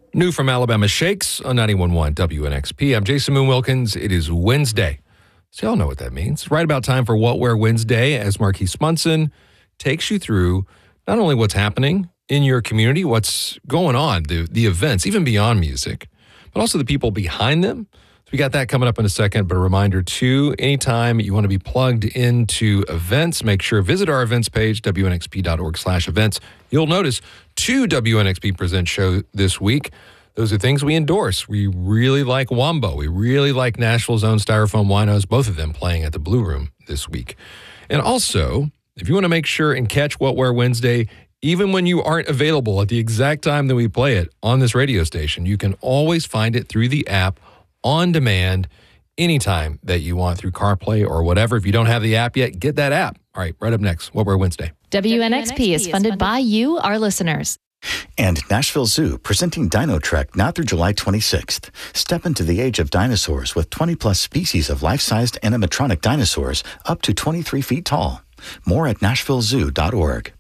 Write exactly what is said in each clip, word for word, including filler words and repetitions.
New from Alabama Shakes on ninety-one point one W N X P. I'm Jason Moon Wilkins. It is Wednesday. So y'all know what that means. Right about time for What Wear Wednesday as Marquise Munson takes you through not only what's happening in your community, what's going on, the, the events, even beyond music, but also the people behind them. So we got that coming up in a second, but a reminder too, anytime you want to be plugged into events, make sure visit our events page, W N X P dot org slash events. You'll notice two W N X P Present show this week. Those are things we endorse. We really like Wombo. We really like Nashville's own Styrofoam Winos, both of them playing at the Blue Room this week. And also, if you want to make sure and catch What Wear Wednesday, even when you aren't available at the exact time that we play it on this radio station, you can always find it through the app on demand anytime that you want through CarPlay or whatever. If you don't have the app yet, get that app. All right, right up next, What Wear Wednesday. W N X P is funded by you, our listeners. And Nashville Zoo, presenting Dino Trek now through July twenty-sixth. Step into the age of dinosaurs with twenty-plus species of life-sized animatronic dinosaurs up to twenty-three feet tall. More at nashville zoo dot org.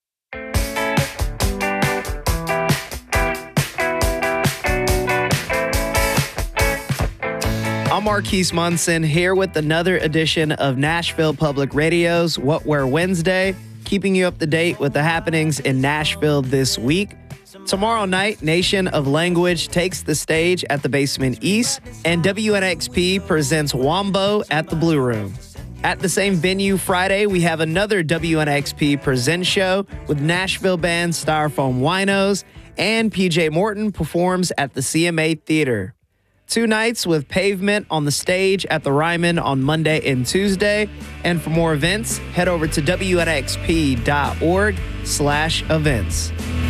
I'm Marquise Munson here with another edition of Nashville Public Radio's What Wear Wednesday, keeping you up to date with the happenings in Nashville this week. Tomorrow night, Nation of Language takes the stage at the Basement East, and W N X P presents Wombo at the Blue Room. At the same venue Friday, we have another W N X P Present show with Nashville band Styrofoam Winos, and P J Morton performs at the C M A Theater. Two nights with Pavement on the stage at the Ryman on Monday and Tuesday. And for more events, head over to W N X P dot org slash events.